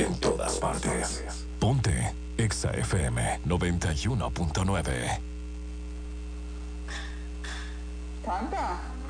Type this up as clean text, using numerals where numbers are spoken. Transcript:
en todas partes. Ponte Exa FM 91.9. Tonto,